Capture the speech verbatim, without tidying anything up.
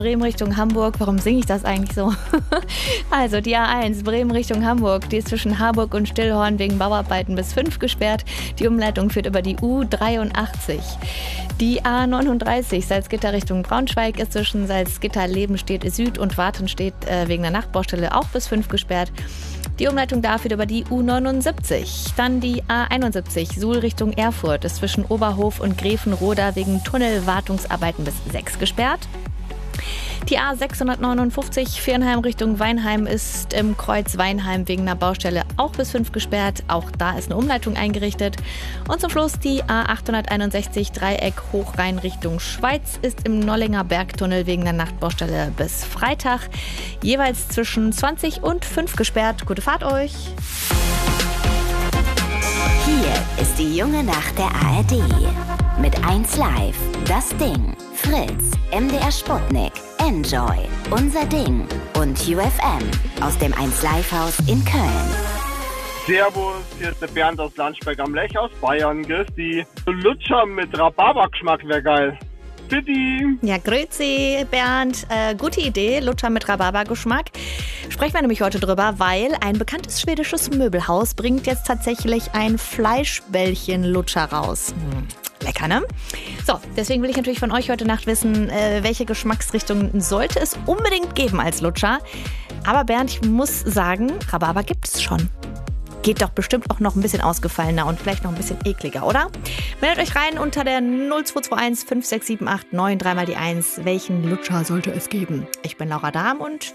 Bremen Richtung Hamburg. Warum singe ich das eigentlich so? Also die A eins Bremen Richtung Hamburg, die ist zwischen Harburg und Stillhorn wegen Bauarbeiten bis fünf gesperrt. Die Umleitung führt über die U dreiundachtzig. Die A neununddreißig Salzgitter Richtung Braunschweig ist zwischen Salzgitter-Lebenstedt Süd und Wartenstedt äh, wegen der Nachtbaustelle auch bis fünf gesperrt. Die Umleitung da führt über die U neunundsiebzig. Dann die A einundsiebzig Suhl Richtung Erfurt ist zwischen Oberhof und Gräfenroda wegen Tunnelwartungsarbeiten bis sechs gesperrt. Die A sechshundertneunundfünfzig Viernheim Richtung Weinheim ist im Kreuz Weinheim wegen einer Baustelle auch bis fünf gesperrt. Auch da ist eine Umleitung eingerichtet. Und zum Schluss die A achthunderteinundsechzig Dreieck Hochrhein Richtung Schweiz ist im Nollinger Bergtunnel wegen der Nachtbaustelle bis Freitag jeweils zwischen zwanzig und fünf gesperrt. Gute Fahrt euch! Hier ist die junge Nacht der A R D. Mit eins Live, das Ding, Fritz, M D R Sputnik, Enjoy, Unser Ding und U F M aus dem eins Live Haus in Köln. Servus, hier ist der Bernd aus Landsberg am Lech aus Bayern. Grüß die. Lutscher mit Rhabarbergeschmack wäre geil. Bitte. Ja, grüezi, Bernd. Äh, gute Idee, Lutscher mit Rhabarbergeschmack. Sprechen wir nämlich heute drüber, weil ein bekanntes schwedisches Möbelhaus bringt jetzt tatsächlich ein Fleischbällchen-Lutscher raus. Hm. Lecker, ne? So, deswegen will ich natürlich von euch heute Nacht wissen, äh, welche Geschmacksrichtungen sollte es unbedingt geben als Lutscher. Aber Bernd, ich muss sagen, Rhabarber gibt es schon. Geht doch bestimmt auch noch ein bisschen ausgefallener und vielleicht noch ein bisschen ekliger, oder? Meldet euch rein unter der null zwei zwei eins fünf sechs sieben acht neun drei mal die eins. Welchen Lutscher sollte es geben? Ich bin Laura Dahm und